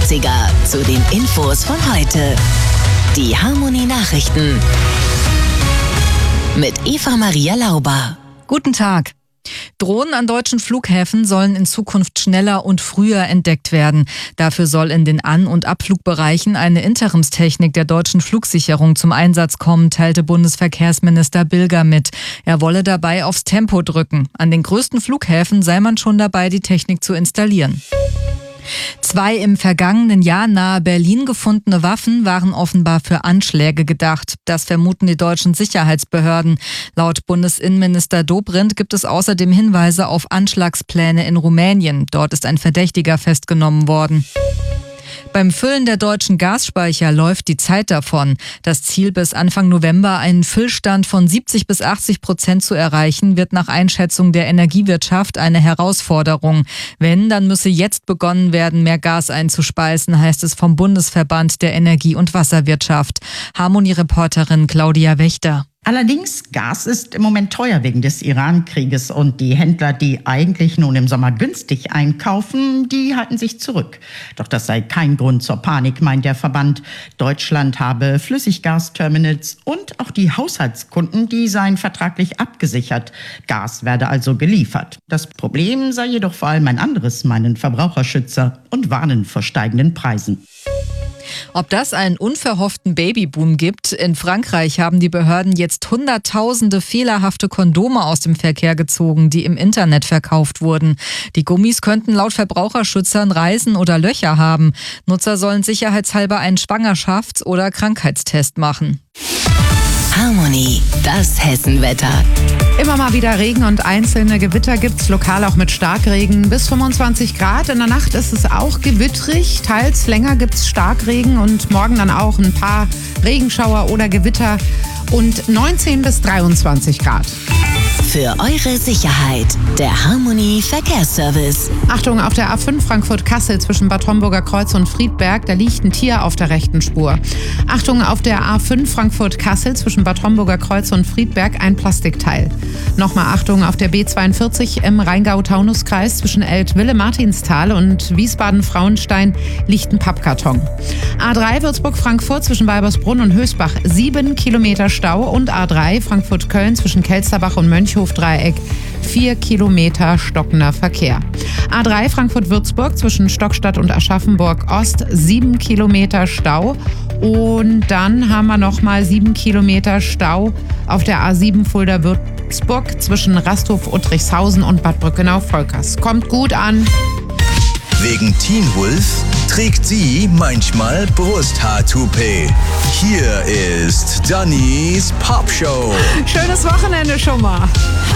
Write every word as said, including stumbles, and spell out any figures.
neunziger zu den Infos von heute. Die Harmonie-Nachrichten mit Eva-Maria Lauber. Guten Tag. Drohnen an deutschen Flughäfen sollen in Zukunft schneller und früher entdeckt werden. Dafür soll in den An- und Abflugbereichen eine Interimstechnik der deutschen Flugsicherung zum Einsatz kommen, teilte Bundesverkehrsminister Bilger mit. Er wolle dabei aufs Tempo drücken. An den größten Flughäfen sei man schon dabei, die Technik zu installieren. Zwei im vergangenen Jahr nahe Berlin gefundene Waffen waren offenbar für Anschläge gedacht. Das vermuten die deutschen Sicherheitsbehörden. Laut Bundesinnenminister Dobrindt gibt es außerdem Hinweise auf Anschlagspläne in Rumänien. Dort ist ein Verdächtiger festgenommen worden. Beim Füllen der deutschen Gasspeicher läuft die Zeit davon. Das Ziel, bis Anfang November einen Füllstand von siebzig bis achtzig Prozent zu erreichen, wird nach Einschätzung der Energiewirtschaft eine Herausforderung. Wenn, dann müsse jetzt begonnen werden, mehr Gas einzuspeisen, heißt es vom Bundesverband der Energie- und Wasserwirtschaft. Harmonie-Reporterin Claudia Wächter. Allerdings, Gas ist im Moment teuer wegen des Iran-Krieges und die Händler, die eigentlich nun im Sommer günstig einkaufen, die halten sich zurück. Doch das sei kein Grund zur Panik, meint der Verband. Deutschland habe Flüssiggasterminals und auch die Haushaltskunden, die seien vertraglich abgesichert. Gas werde also geliefert. Das Problem sei jedoch vor allem ein anderes, meinen Verbraucherschützer, und warnen vor steigenden Preisen. Ob das einen unverhofften Babyboom gibt? In Frankreich haben die Behörden jetzt hunderttausende fehlerhafte Kondome aus dem Verkehr gezogen, die im Internet verkauft wurden. Die Gummis könnten laut Verbraucherschützern Reißen oder Löcher haben. Nutzer sollen sicherheitshalber einen Schwangerschafts- oder Krankheitstest machen. Harmonie, das Hessenwetter. Immer mal wieder Regen und einzelne Gewitter gibt's, lokal auch mit Starkregen. Bis fünfundzwanzig Grad. In der Nacht ist es auch gewittrig. Teils länger gibt's Starkregen und morgen dann auch ein paar Regenschauer oder Gewitter und neunzehn bis dreiundzwanzig Grad. Für eure Sicherheit, der Harmonie Verkehrsservice. Achtung, auf der A fünf Frankfurt-Kassel zwischen Bad Homburger Kreuz und Friedberg, da liegt ein Tier auf der rechten Spur. Achtung, auf der A fünf Frankfurt-Kassel zwischen Bad Homburger Kreuz und Friedberg ein Plastikteil. Nochmal Achtung, auf der B zweiundvierzig im Rheingau-Taunus-Kreis zwischen Eltville-Martinsthal und Wiesbaden-Frauenstein liegt ein Pappkarton. A drei Würzburg-Frankfurt zwischen Weibersbrunn und Hösbach sieben Kilometer Stau und A drei Frankfurt-Köln zwischen Kelsterbach und Mönchhof-Dreieck vier Kilometer stockender Verkehr. A drei Frankfurt-Würzburg zwischen Stockstadt und Aschaffenburg-Ost sieben Kilometer Stau. Und dann haben wir nochmal sieben Kilometer Stau auf der A sieben Fulda-Würzburg zwischen Rasthof-Uttrichshausen und Bad Brückenau-Volkers. Kommt gut an. Wegen Teen Wolf trägt sie manchmal Brusthaar-Toupet. Hier ist Dannys Popshow. Schönes Wochenende schon mal.